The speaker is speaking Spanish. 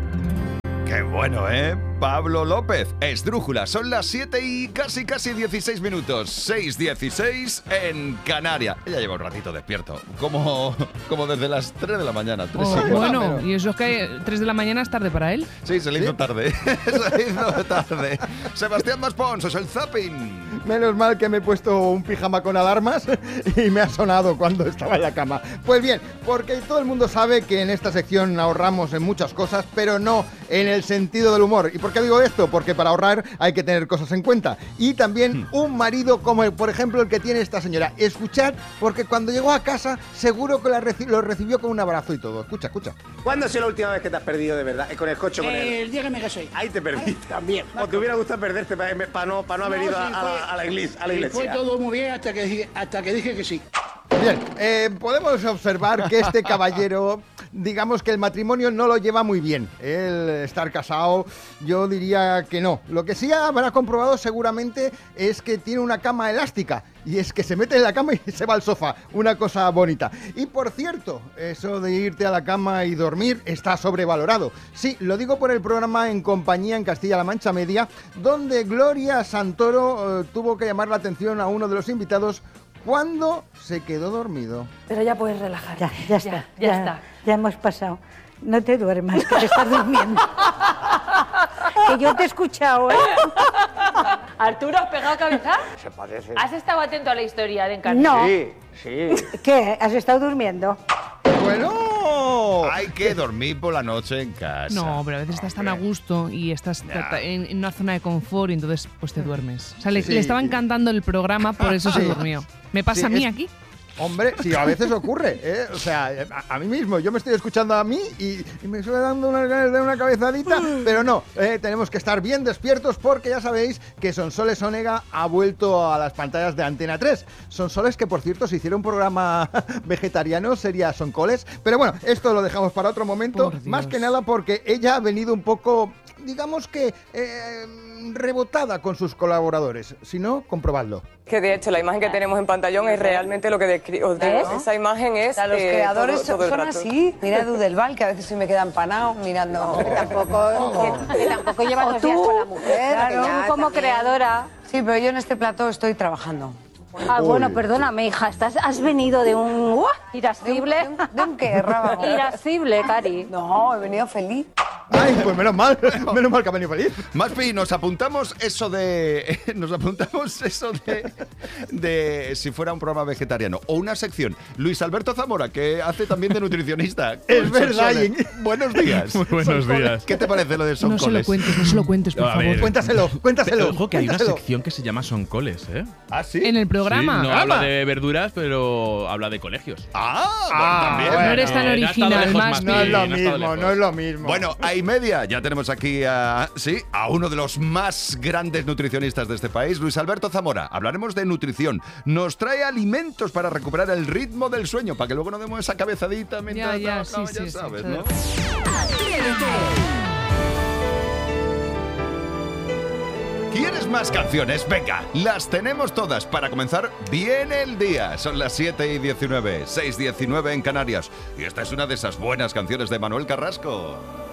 Qué bueno, ¿eh? Pablo López, Esdrújula. Son las 7 y casi 16 minutos. 6:16 en Canarias. Ella lleva un ratito despierto. Como desde las 3 de la mañana. 3 y bueno, pero... y eso es que 3 de la mañana es tarde para él. Sí, se le hizo tarde. Se le hizo tarde. Sebastián Maspons, es el zapping. Menos mal que me he puesto un pijama con alarmas y me ha sonado cuando estaba en la cama. Pues bien, porque todo el mundo sabe que en esta sección ahorramos en muchas cosas, pero no en el sentido del humor. ¿Y por qué digo esto? Porque para ahorrar hay que tener cosas en cuenta. Y también un marido como, por ejemplo, el que tiene esta señora. Escuchad, porque cuando llegó a casa seguro que lo recibió con un abrazo y todo. Escucha. ¿Cuándo ha sido la última vez que te has perdido de verdad? Con el coche con él. El día que me casé. Ahí te perdiste. También. ¿O te hubiera gustado perderte para no haber ido a la iglesia? Fue todo muy bien hasta que dije que sí. Bien, podemos observar que este caballero, digamos que el matrimonio no lo lleva muy bien. El estar casado, yo diría que no. Lo que sí habrá comprobado seguramente es que tiene una cama elástica. Y es que se mete en la cama y se va al sofá. Una cosa bonita. Y por cierto, eso de irte a la cama y dormir está sobrevalorado. Sí, lo digo por el programa En Compañía en Castilla-La Mancha Media, donde Gloria Santoro tuvo que llamar la atención a uno de los invitados cuando se quedó dormido. Pero ya puedes relajar. Ya está. Ya hemos pasado. No te duermas, que te estás durmiendo. Que yo te he escuchado, ¿eh? Arturo, ¿has pegado cabeza? Se parece. ¿Has estado atento a la historia de Encarnación? No. Sí. ¿Qué? ¿Has estado durmiendo? Bueno, Hay que dormir por la noche en casa. No, pero a veces estás tan a gusto y estás en una zona de confort y entonces pues te duermes. O sea, le estaba encantando el programa, por eso se durmió. ¿Me pasa a mí aquí? hombre, sí, a veces ocurre, ¿eh? O sea, a mí mismo, yo me estoy escuchando a mí y me estoy dando unas ganas de una cabezadita, pero no, tenemos que estar bien despiertos porque ya sabéis que Sonsoles Onega ha vuelto a las pantallas de Antena 3. Sonsoles que, por cierto, si hiciera un programa vegetariano sería Soncoles, pero bueno, esto lo dejamos para otro momento, más que nada porque ella ha venido un poco, digamos que rebotada con sus colaboradores, si no, comprobadlo. Que de hecho la imagen que tenemos en pantallón es realmente lo que os digo. Esa imagen es... Los creadores todo el son rato. así. Mira Edu del Val, que a veces se me queda empanado mirando... Que tampoco lleva 2 días con la mujer. Claro, tú como creadora. Sí, pero yo en este plató estoy trabajando. Ah, bueno, perdóname, hija, has venido de un... irascible. ¿De un qué, Rábago? Irascible, Cari. No, he venido feliz. Ay, pues menos mal que ha venido feliz. Maspi, nos apuntamos eso de si fuera un programa vegetariano o una sección. Luis Alberto Zamora, que hace también de nutricionista. Es verdad. Buenos días. Muy buenos días. ¿Qué te parece lo de No se Soncoles? no se lo cuentes, por A favor. ver. Cuéntaselo. Ojo, que hay una cuéntaselo. sección que se llama Soncoles, ¿eh? ¿Ah, sí? En el programa. Sí, no habla de verduras, pero habla de colegios. También. No eres tan no ha estado original, lejos, más Maspi, No es lo no ha estado mismo, lejos. no es lo mismo. Bueno, a y media ya tenemos aquí a uno de los más grandes nutricionistas de este país, Luis Alberto Zamora. Hablaremos de nutrición. Nos trae alimentos para recuperar el ritmo del sueño, para que luego no demos esa cabezadita mientras Ya, trabajamos, sí, ya sabes, sí. ¿no? ¿Quieres más canciones? Venga, las tenemos todas para comenzar bien el día. Son las 7:19, 6:19 en Canarias. Y esta es una de esas buenas canciones de Manuel Carrasco.